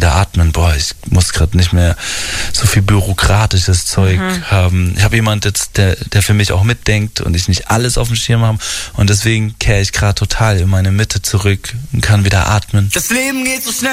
wieder atmen. Boah, ich muss gerade nicht mehr so viel bürokratisches Zeug haben. Ich habe jemand jetzt, der für mich auch mitdenkt und ich nicht alles auf dem Schirm habe. Und deswegen kehre ich gerade total in meine Mitte zurück und kann wieder atmen. Das Leben geht so schnell.